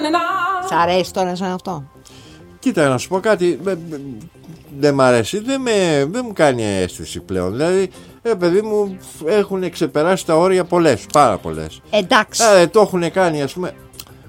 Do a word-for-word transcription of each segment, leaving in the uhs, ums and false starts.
Σ' αρέσει τώρα σαν αυτό? Κοίτα, να σου πω κάτι. Δεν μ' αρέσει, δεν, με, δεν μου κάνει αίσθηση πλέον. Δηλαδή, ε, παιδί μου, έχουν ξεπεράσει τα όρια πολλές, πάρα πολλές. Εντάξει. Ε, το έχουν κάνει, ας πούμε,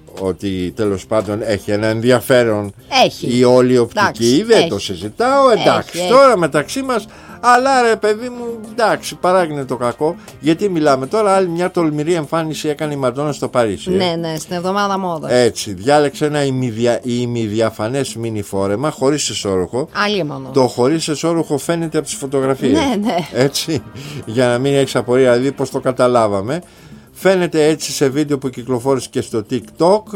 ότι τέλος πάντων έχει ένα ενδιαφέρον. Έχει. Η όλη οπτική, εντάξει, δεν έχει. Το συζητάω, εντάξει. Έχει, τώρα έχει. Μεταξύ μας, αλλά ρε παιδί μου, εντάξει, παράγει το κακό. Γιατί μιλάμε τώρα, άλλη μια τολμηρή εμφάνιση έκανε η Μαντόνα στο Παρίσι. Ναι, ε. ναι, στην εβδομάδα μόδας. Έτσι, διάλεξε ένα ημιδια, ημιδιαφανές μίνι φόρεμα, χωρίς εσώρουχο. Αλίμονο. Το χωρίς εσώρουχο φαίνεται από τις φωτογραφίες. Ναι, ναι. Έτσι, για να μην έχεις απορία, δηλαδή πώς το καταλάβαμε. Φαίνεται έτσι σε βίντεο που κυκλοφόρησε και στο TikTok,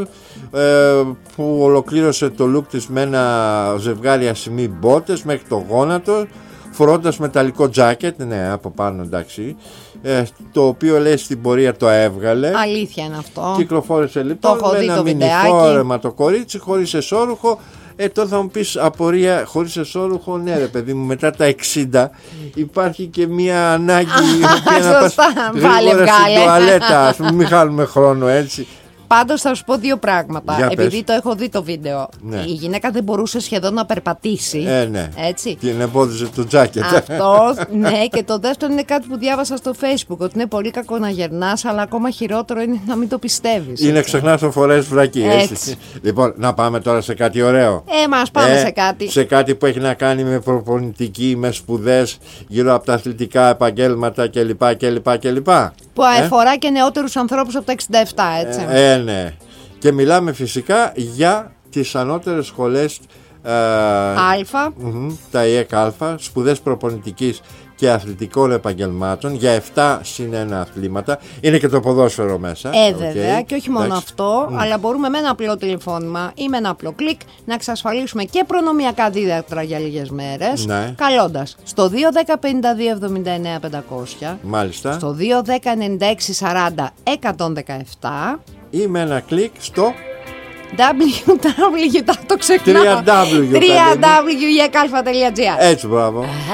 ε, που ολοκλήρωσε το look της με ένα ζευγάρι ασημί μπότες μέχρι το γόνατο, φορώντας μεταλλικό τζάκετ, ναι, από πάνω, εντάξει, ε, το οποίο λέει στην πορεία το έβγαλε. Αλήθεια είναι αυτό. Κυκλοφόρησε λοιπόν με ένα μινιφόρεμα το κορίτσι, χωρίς εσώρουχο. Ε, τώρα θα μου πεις απορία, χωρίς εσώρουχο, ναι ρε παιδί μου, μετά τα εξήντα υπάρχει και μια ανάγκη να πας γρήγορα στην τουαλέτα, ας πούμε, μην χάνουμε χρόνο, έτσι. Πάντως θα σου πω δύο πράγματα. Για Επειδή πες. Το έχω δει το βίντεο, ναι. Η γυναίκα δεν μπορούσε σχεδόν να περπατήσει. Ε, ναι. Έτσι. Την εμπόδιζε το τζάκετ. Αυτό, ναι. Και το δεύτερο είναι κάτι που διάβασα στο Facebook, ότι είναι πολύ κακό να γερνάς, αλλά ακόμα χειρότερο είναι να μην το πιστεύεις. Είναι ξεχνάς το φορές βρακί. Έτσι. Έτσι. Λοιπόν, να πάμε τώρα σε κάτι ωραίο. Ε, μας πάμε ε, σε κάτι. Σε κάτι που έχει να κάνει με προπονητική, με σπουδές γύρω από τα αθλητικά επαγγέλματα κλπ. κλπ, κλπ. Που αφορά ε? και νεότερους ανθρώπους από τα εξήντα επτά, έτσι. Ε, ε, ναι. Και μιλάμε φυσικά για τις ανώτερες σχολές ε, Αλφα, mm-hmm, τα ΙΕΚ Αλφα, σπουδές προπονητικής και αθλητικών επαγγελμάτων για επτά συν ένα αθλήματα. Είναι και το ποδόσφαιρο μέσα. Ε, βέβαια, okay. και όχι μόνο Εντάξει. αυτό, Mm. αλλά μπορούμε με ένα απλό τηλεφώνημα ή με ένα απλό κλικ να εξασφαλίσουμε και προνομιακά δίδακτρα για λίγες μέρες. Ναι. Καλώντας στο δύο ένα μηδέν πέντε δύο εβδομήντα εννέα πεντακόσια, Μάλιστα. στο δύο ένα μηδέν ενενήντα έξι σαράντα εκατόν δεκαεπτά ή με ένα κλικ στο double-u double-u double-u το ξεχνάω double-u double-u double-u double-u τελεία ι εκ αλφα τελεία τζι άρ. Έτσι, μπράβο.